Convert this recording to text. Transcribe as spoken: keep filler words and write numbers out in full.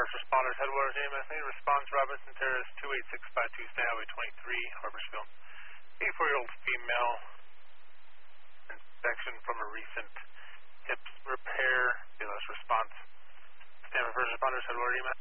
First responders, headwaters E M S, any response, Robinson Terrace, two eight six five two, State Highway twenty-three, Harborsville. eighty-four-year-old female, infection from a recent hip repair, B L S response. Stand by first responders, headwaters E M S.